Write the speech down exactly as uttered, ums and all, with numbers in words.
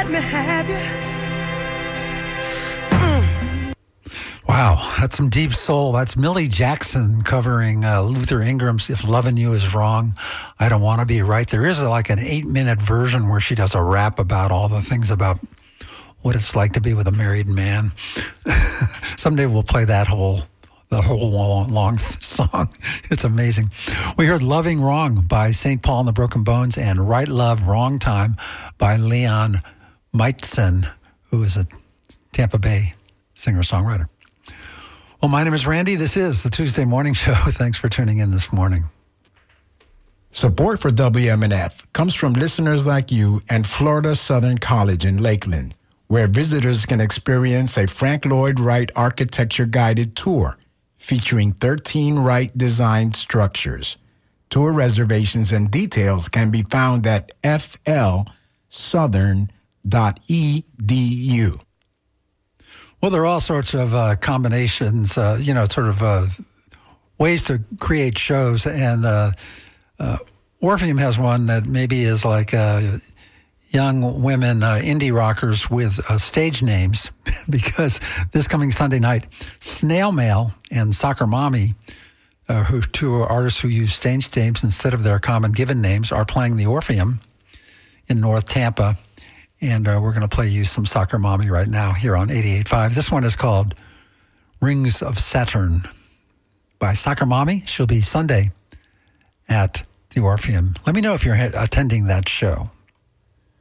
let me have you. Wow, that's some deep soul. That's Millie Jackson covering uh, Luther Ingram's If Loving You Is Wrong, I Don't Want to Be Right. There is a, like an eight-minute version where she does a rap about all the things about what it's like to be with a married man. Someday we'll play that whole, the whole long, long song. It's amazing. We heard Loving Wrong by Saint Paul and the Broken Bones and Right Love, Wrong Time by Leon Meitzen, who is a Tampa Bay singer-songwriter. Well, my name is Randy. This is the Tuesday Morning Show. Thanks for tuning in this morning. Support for W M N F comes from listeners like you and Florida Southern College in Lakeland, where visitors can experience a Frank Lloyd Wright architecture-guided tour featuring thirteen Wright-designed structures. Tour reservations and details can be found at f l southern dot e d u. Well, there are all sorts of uh, combinations, uh, you know, sort of uh, ways to create shows. And uh, uh, Orpheum has one that maybe is like uh, young women, uh, indie rockers with uh, stage names, because this coming Sunday night, Snail Mail and Soccer Mommy, uh, who two artists who use stage names instead of their common given names, are playing the Orpheum in North Tampa. And uh, we're going to play you some Soccer Mommy right now here on eighty-eight point five. This one is called Rings of Saturn by Soccer Mommy. She'll be Sunday at the Orpheum. Let me know if you're attending that show.